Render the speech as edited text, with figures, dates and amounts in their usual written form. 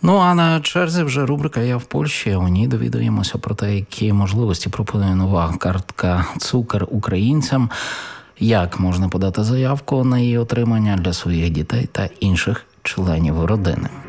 Ну, а на черзі вже рубрика «Я в Польщі». У ній довідуємося про те, які можливості пропонує нова картка «Цукер українцям», як можна подати заявку на її отримання для своїх дітей та інших членів родини.